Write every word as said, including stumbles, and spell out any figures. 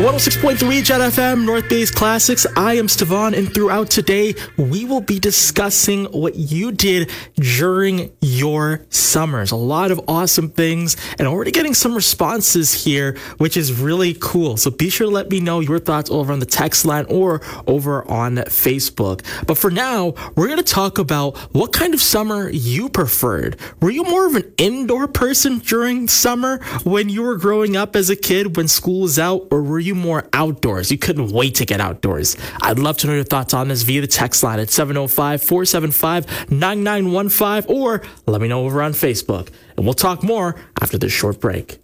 one oh six point three Jet F M, North Bay's Classics. I am Stevan, and throughout today, we will be discussing what you did during your summers. A lot of awesome things, and already getting some responses here, which is really cool. So be sure to let me know your thoughts over on the text line or over on Facebook. But for now, we're going to talk about what kind of summer you preferred. Were you more of an indoor person during summer when you were growing up as a kid when school was out, or were you more outdoors? You couldn't wait to get outdoors. I'd love to know your thoughts on this via the text line at seven oh five, four seven five, nine nine one five, or let me know over on Facebook. And we'll talk more after this short break.